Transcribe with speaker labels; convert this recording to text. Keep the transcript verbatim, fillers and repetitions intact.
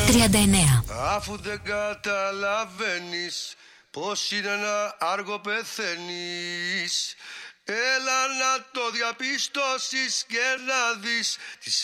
Speaker 1: τριάντα εννέα.
Speaker 2: Αφού δεν καταλαβαίνεις πως είναι ένα άργο πεθαίνεις, έλα να το διαπιστώσεις και να δεις τις